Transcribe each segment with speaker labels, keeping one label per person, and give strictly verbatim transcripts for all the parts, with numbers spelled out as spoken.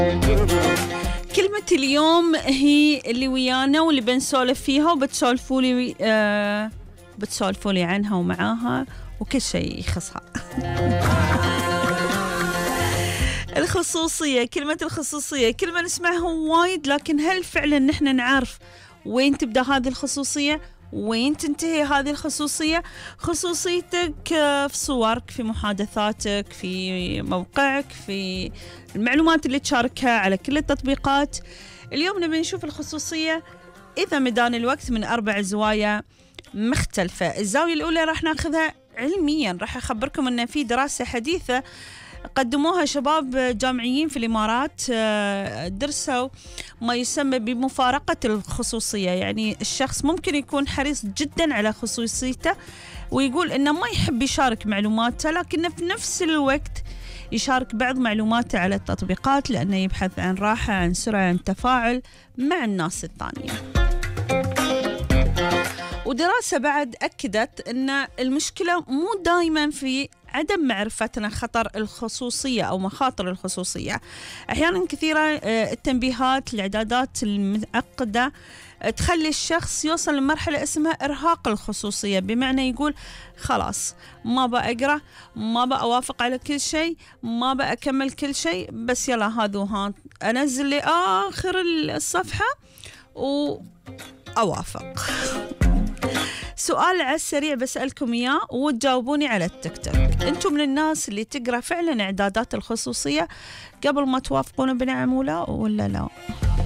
Speaker 1: كلمة اليوم هي اللي ويانا واللي بنسولف فيها وبتسولفوا لي آه بتسولفوا لي عنها ومعاها وكل شيء يخصها. الخصوصية، كلمة الخصوصية كلمة نسمعها وايد، لكن هل فعلا نحن نعرف وين تبدأ هذه الخصوصية وين تنتهي هذه الخصوصية؟ خصوصيتك في صورك، في محادثاتك، في موقعك، في المعلومات اللي تشاركها على كل التطبيقات. اليوم نبي نشوف الخصوصية إذا مدان الوقت من أربع زوايا مختلفة. الزاوية الأولى راح ناخذها علميا، راح أخبركم أن في دراسة حديثة قدموها شباب جامعيين في الإمارات، درسوا ما يسمى بمفارقة الخصوصية. يعني الشخص ممكن يكون حريص جدا على خصوصيته ويقول إنه ما يحب يشارك معلوماته، لكنه في نفس الوقت يشارك بعض معلوماته على التطبيقات لأنه يبحث عن راحة، عن سرعة، عن تفاعل مع الناس الثانية. ودراسة بعد أكدت أن المشكلة مو دائما في عدم معرفتنا خطر الخصوصية أو مخاطر الخصوصية. أحيانا كثيرة التنبيهات، الإعدادات المعقدة تخلي الشخص يوصل لمرحلة اسمها إرهاق الخصوصية، بمعنى يقول خلاص ما بأقرأ، ما بأوافق على كل شيء، ما بأكمل كل شيء، بس يلا هذو ها أنزل لي آخر الصفحة وأوافق. سؤال على السريع بسألكم إياه وتجاوبوني على التيك توك. أنتم من الناس اللي تقرأ فعلا إعدادات الخصوصية قبل ما توافقون بنعم ولا ولا لا؟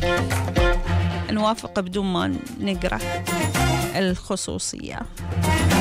Speaker 1: نوافق بدون ما نقرأ الخصوصية.